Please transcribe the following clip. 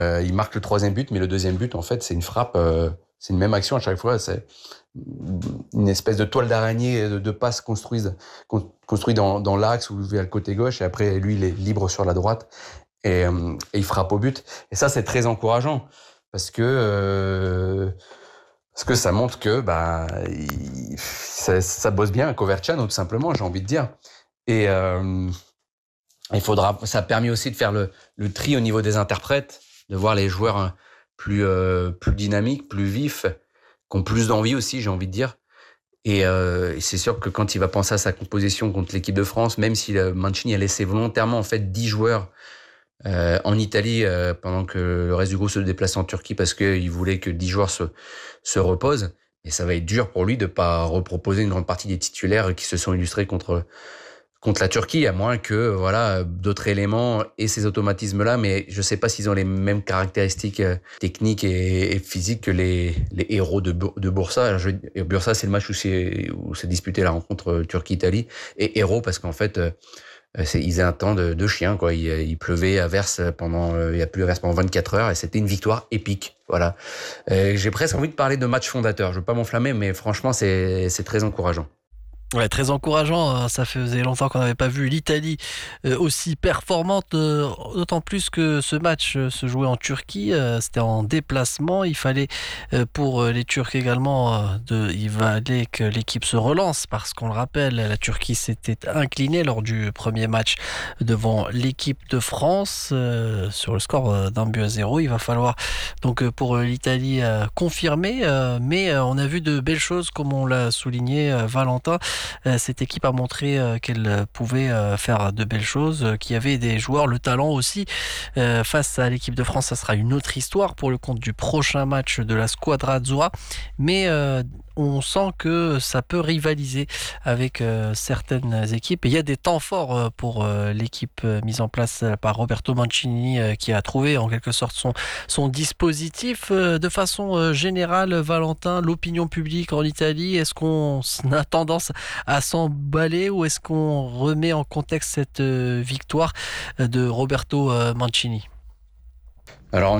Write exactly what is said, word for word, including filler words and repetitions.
Euh, il marque le troisième but, mais le deuxième but, en fait, c'est une frappe. Euh, c'est une même action à chaque fois. C'est une espèce de toile d'araignée de, de passes construite, construite dans, dans l'axe ou vers le côté gauche. Et après, lui, il est libre sur la droite et, euh, et il frappe au but. Et ça, c'est très encourageant parce que euh, parce que ça montre que bah il, ça, ça bosse bien à Coverciano, tout simplement. J'ai envie de dire. Et euh, il faudra. Ça a permis aussi de faire le, le tri au niveau des interprètes, de voir les joueurs plus euh, plus dynamiques, plus vifs, qui ont plus d'envie aussi, j'ai envie de dire. Et, euh, et c'est sûr que quand il va penser à sa composition contre l'équipe de France, même si euh, Mancini a laissé volontairement en fait dix joueurs euh, en Italie euh, pendant que le reste du groupe se déplace en Turquie parce qu'il voulait que dix joueurs se se reposent. Et ça va être dur pour lui de pas reproposer une grande partie des titulaires qui se sont illustrés contre contre la Turquie, à moins que voilà d'autres éléments et ces automatismes-là, mais je sais pas s'ils ont les mêmes caractéristiques euh, techniques et, et physiques que les, les héros de, de Bursa. Je, Bursa, c'est le match où c'est où s'est disputé la rencontre Turquie-Italie, et héros parce qu'en fait, euh, c'est, ils avaient un temps de, de chien, quoi. Il, il pleuvait à verse pendant, euh, il a plu à verse pendant vingt-quatre heures, et c'était une victoire épique. Voilà. Euh, j'ai presque envie de parler de match fondateur. Je veux pas m'enflammer, mais franchement, c'est c'est très encourageant. Ouais, très encourageant. Ça faisait longtemps qu'on n'avait pas vu l'Italie euh, aussi performante, euh, d'autant plus que ce match euh, se jouait en Turquie. Euh, c'était en déplacement. Il fallait euh, pour les Turcs également, euh, de, il fallait que l'équipe se relance parce qu'on le rappelle, la Turquie s'était inclinée lors du premier match devant l'équipe de France euh, sur le score euh, d'un but à zéro. Il va falloir donc euh, pour l'Italie euh, confirmer, euh, mais euh, on a vu de belles choses comme on l'a souligné, euh, Valentin. Cette équipe a montré qu'elle pouvait faire de belles choses, qu'il y avait des joueurs, le talent aussi. Face à l'équipe de France, ça sera une autre histoire pour le compte du prochain match de la Squadra Azzurra. Mais on sent que ça peut rivaliser avec certaines équipes. Et il y a des temps forts pour l'équipe mise en place par Roberto Mancini, qui a trouvé en quelque sorte son, son dispositif. De façon générale, Valentin, l'opinion publique en Italie, est-ce qu'on a tendance à s'emballer ou est-ce qu'on remet en contexte cette victoire de Roberto Mancini? Alors